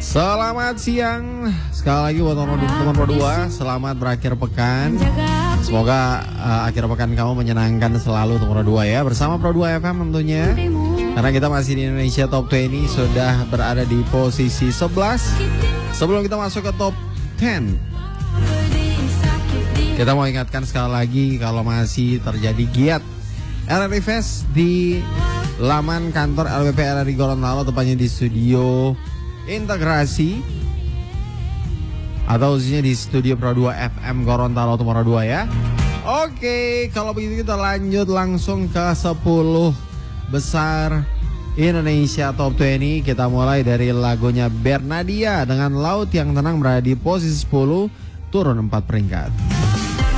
Selamat siang sekali lagi buat teman-teman Pro 2. Selamat berakhir pekan. Semoga akhir pekan kamu menyenangkan selalu untuk Pro 2 ya. Bersama Pro 2 FM tentunya. Karena kita masih di Indonesia Top 20, sudah berada di posisi 11. Sebelum kita masuk ke Top 10, kita mau ingatkan sekali lagi kalau masih terjadi giat RRI Fest di laman kantor LPP RRI Gorontalo, tepatnya di studio integrasi atau khususnya di studio Pro 2 FM Gorontalo untuk Pro 2 ya. Oke, kalau begitu kita lanjut langsung ke 10 besar Indonesia Top 20. Kita mulai dari lagunya Bernadia dengan Laut yang Tenang, berada di posisi 10, turun 4 peringkat.